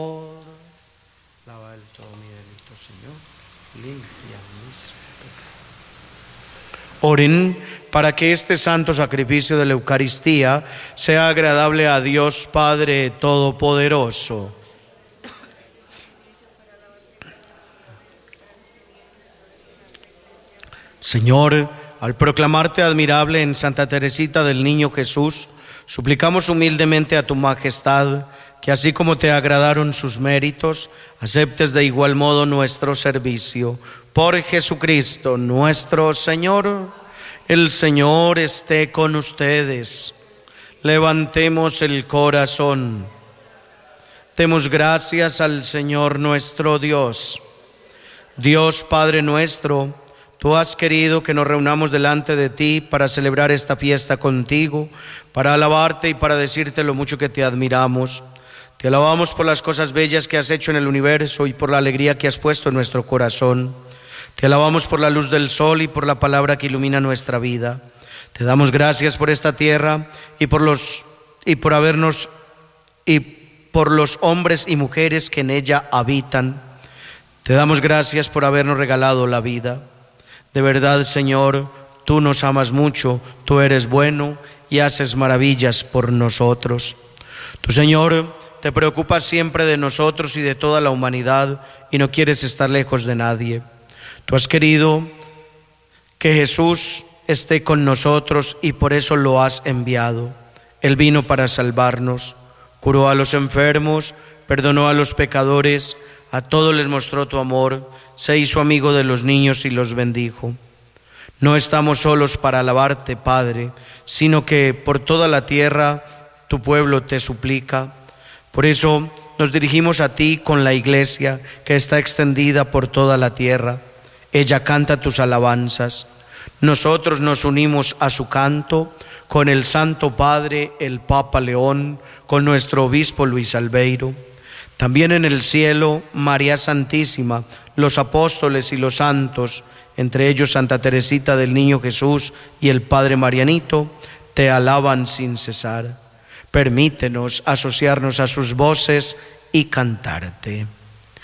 Lava del todo mi delito, Señor. Limpia mis pecados. Oren para que este santo sacrificio de la Eucaristía sea agradable a Dios Padre Todopoderoso. Señor, al proclamarte admirable en Santa Teresita del Niño Jesús, suplicamos humildemente a tu majestad que así como te agradaron sus méritos, aceptes de igual modo nuestro servicio. Por Jesucristo nuestro Señor. El Señor esté con ustedes. Levantemos el corazón. Demos gracias al Señor nuestro Dios. Dios Padre nuestro, tú has querido que nos reunamos delante de ti para celebrar esta fiesta contigo, para alabarte y para decirte lo mucho que te admiramos. Te alabamos por las cosas bellas que has hecho en el universo y por la alegría que has puesto en nuestro corazón. Te alabamos por la luz del sol y por la palabra que ilumina nuestra vida. Te damos gracias por esta tierra y por los hombres y mujeres que en ella habitan. Te damos gracias por habernos regalado la vida. De verdad, Señor, tú nos amas mucho, tú eres bueno y haces maravillas por nosotros. Tú, Señor, te preocupas siempre de nosotros y de toda la humanidad y no quieres estar lejos de nadie. Tú has querido que Jesús esté con nosotros y por eso lo has enviado. Él vino para salvarnos, curó a los enfermos, perdonó a los pecadores, a todos les mostró tu amor, se hizo amigo de los niños y los bendijo. No estamos solos para alabarte, Padre, sino que por toda la tierra tu pueblo te suplica. Por eso nos dirigimos a ti con la Iglesia que está extendida por toda la tierra. Ella canta tus alabanzas. Nosotros nos unimos a su canto con el Santo Padre, el Papa León, con nuestro Obispo Luis Albeiro. También en el cielo, María Santísima, los apóstoles y los santos, entre ellos Santa Teresita del Niño Jesús y el Padre Marianito, te alaban sin cesar. Permítenos asociarnos a sus voces y cantarte.